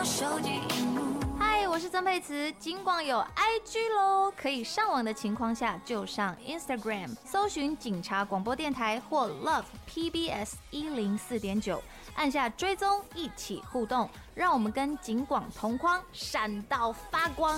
手机荧幕。 嗨，我是曾沛慈。尽管有 IG 咯，可以上网的情况下，就上 Instagram 搜寻警察广播电台或 Love PBS 104.9，按下追踪，一起互动，让我们跟警广同框，闪到发光。